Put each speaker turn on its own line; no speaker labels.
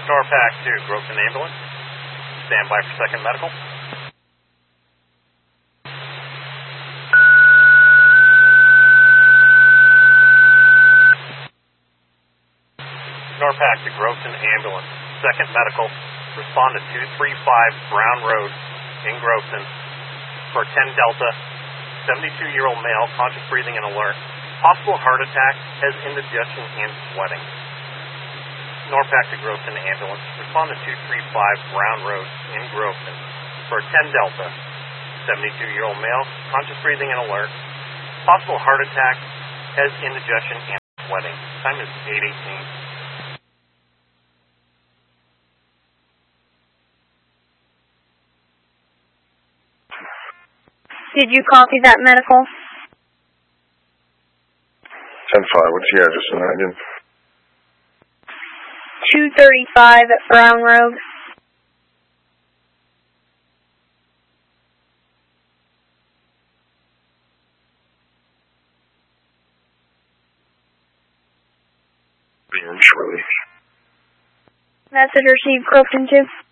Norpac to Groveton Ambulance. Stand by for second medical. Norpac to Groveton Ambulance. Second medical. Respond to 235 Brown Road in Groveton for 10 Delta. 72-year-old male, conscious breathing and alert. Possible heart attack, has indigestion and sweating. Norpac to Groveton Ambulance. Respond to 235 Brown Road in Groveton for 10 Delta. 72-year-old male, conscious breathing and alert. Possible heart attack, has indigestion and sweating. Time is 8:18.
Did you copy that medical?
10-5, what's the address on that again?
235 at Brown Road.
Being shortly.
Message received, Groveton 2.